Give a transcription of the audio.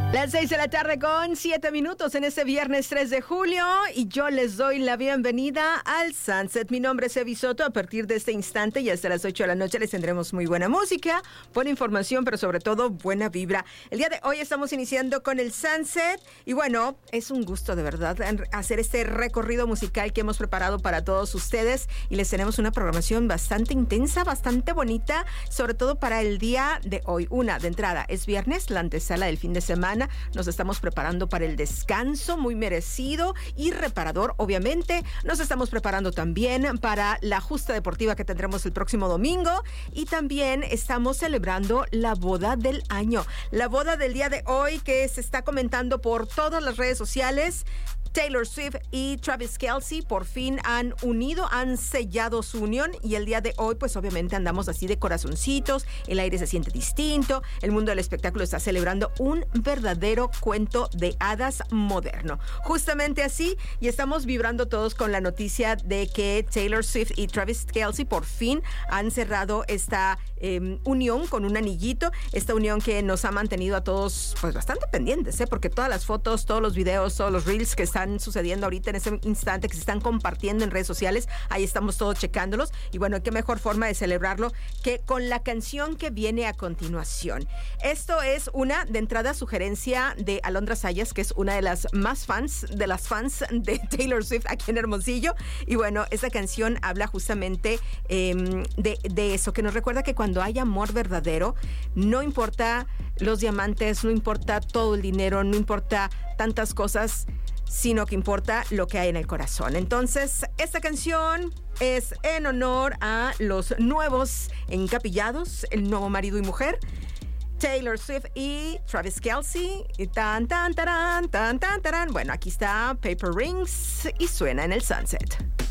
Las 6 de la tarde con 7 minutos en este viernes 3 de julio y yo les doy la bienvenida al Sunset. Mi nombre es Evi Soto. A partir de este instante y hasta las 8 de la noche les tendremos muy buena música, buena información, pero sobre todo buena vibra. El día de hoy estamos iniciando con el Sunset y bueno, es un gusto de verdad hacer este recorrido musical que hemos preparado para todos ustedes y les tenemos una programación bastante intensa, bastante bonita, sobre todo para el día de hoy. De entrada, es viernes, la antesala del fin de semana. Nos estamos preparando para el descanso muy merecido y reparador, obviamente. Nos estamos preparando también para la justa deportiva que tendremos el próximo domingo y también estamos celebrando la boda del año. La boda del día de hoy que se está comentando por todas las redes sociales. Taylor Swift y Travis Kelce por fin han sellado su unión y el día de hoy pues obviamente andamos así de corazoncitos, el aire se siente distinto, el mundo del espectáculo está celebrando un verdadero cuento de hadas moderno. Justamente así y estamos vibrando todos con la noticia de que Taylor Swift y Travis Kelce por fin han cerrado esta unión con un anillito, esta unión que nos ha mantenido a todos pues bastante pendientes, porque todas las fotos, todos los videos, todos los reels que están sucediendo ahorita en ese instante, que se están compartiendo en redes sociales, ahí estamos todos checándolos y bueno, qué mejor forma de celebrarlo que con la canción que viene a continuación. Esto es una de entrada sugerencia de Alondra Sayas, que es una de las fans de Taylor Swift aquí en Hermosillo y bueno, esta canción habla justamente de eso, que nos recuerda que cuando hay amor verdadero, no importa los diamantes, no importa todo el dinero, no importa tantas cosas, sino que importa lo que hay en el corazón. Entonces, esta canción es en honor a los nuevos encapillados, el nuevo marido y mujer, Taylor Swift y Travis Kelce. Y tan, tan, tarán, tan, tan, tarán. Bueno, aquí está Paper Rings y suena en el Sunset.